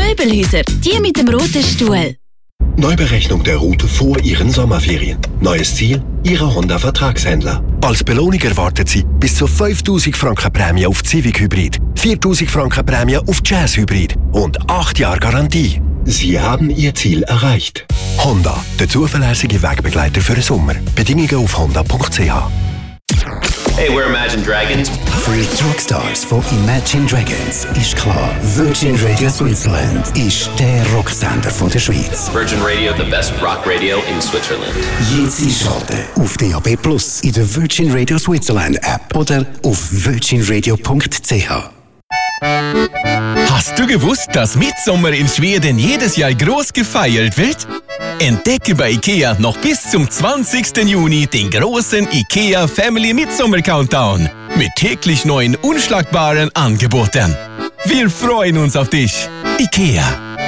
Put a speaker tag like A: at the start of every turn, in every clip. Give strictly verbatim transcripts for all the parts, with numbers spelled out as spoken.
A: Möbelhäuser, die mit dem roten Stuhl.
B: Neuberechnung der Route vor Ihren Sommerferien. Neues Ziel, Ihre Honda-Vertragshändler. Als Belohnung erwarten Sie bis zu fünftausend Franken Prämie auf Civic Hybrid, viertausend Franken Prämie auf Jazz Hybrid und acht Jahre Garantie. Sie haben Ihr Ziel erreicht. Honda, der zuverlässige Wegbegleiter für den Sommer. Bedingungen auf honda punkt c h.
C: Hey, we're Imagine Dragons.
D: Für die Rockstars von Imagine Dragons ist klar, Virgin Radio Switzerland ist der Rocksender von der Schweiz.
C: Virgin Radio, the best rock radio in Switzerland.
D: Jetzt einschalten auf D A B Plus, in der Virgin Radio Switzerland App oder auf virgin radio punkt c h.
E: Hast du gewusst, dass Mitsommer in Schweden jedes Jahr groß gefeiert wird? Entdecke bei IKEA noch bis zum zwanzigsten Juni den großen IKEA Family Midsommer Countdown mit täglich neuen unschlagbaren Angeboten. Wir freuen uns auf dich. IKEA.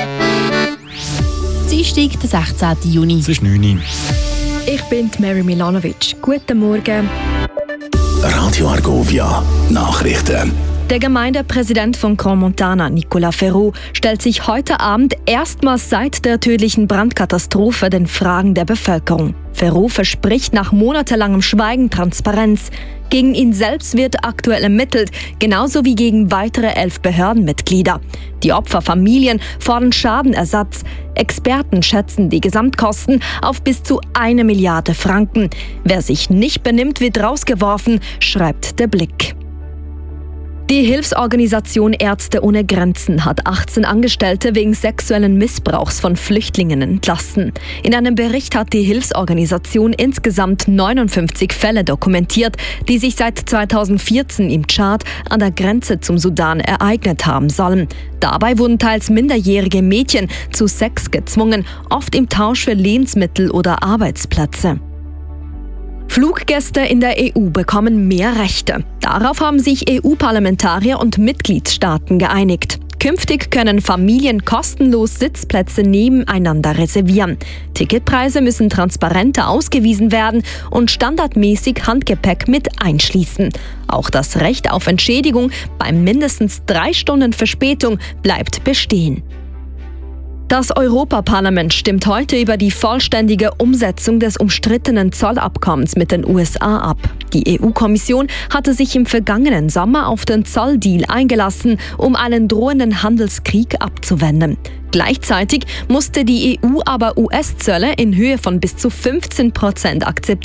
A: Dienstag, der sechzehnten Juni.
F: Es ist neun Uhr.
G: Ich bin Mary Milanovic. Guten Morgen.
D: Radio Argovia, Nachrichten.
G: Der Gemeindepräsident von Crans-Montana, Nicolas Ferraud, stellt sich heute Abend erstmals seit der tödlichen Brandkatastrophe den Fragen der Bevölkerung. Ferraud verspricht nach monatelangem Schweigen Transparenz. Gegen ihn selbst wird aktuell ermittelt, genauso wie gegen weitere elf Behördenmitglieder. Die Opferfamilien fordern Schadenersatz. Experten schätzen die Gesamtkosten auf bis zu eine Milliarde Franken. Wer sich nicht benimmt, wird rausgeworfen, schreibt der Blick. Die Hilfsorganisation Ärzte ohne Grenzen hat achtzehn Angestellte wegen sexuellen Missbrauchs von Flüchtlingen entlassen. In einem Bericht hat die Hilfsorganisation insgesamt neunundfünfzig Fälle dokumentiert, die sich seit zweitausendvierzehn im Tschad an der Grenze zum Sudan ereignet haben sollen. Dabei wurden teils minderjährige Mädchen zu Sex gezwungen, oft im Tausch für Lebensmittel oder Arbeitsplätze. Fluggäste in der E U bekommen mehr Rechte. Darauf haben sich E U-Parlamentarier und Mitgliedstaaten geeinigt. Künftig können Familien kostenlos Sitzplätze nebeneinander reservieren. Ticketpreise müssen transparenter ausgewiesen werden und standardmäßig Handgepäck mit einschließen. Auch das Recht auf Entschädigung bei mindestens drei Stunden Verspätung bleibt bestehen. Das Europaparlament stimmt heute über die vollständige Umsetzung des umstrittenen Zollabkommens mit den U S A ab. Die E U-Kommission hatte sich im vergangenen Sommer auf den Zolldeal eingelassen, um einen drohenden Handelskrieg abzuwenden. Gleichzeitig musste die E U aber U S-Zölle in Höhe von bis zu fünfzehn Prozent akzeptieren.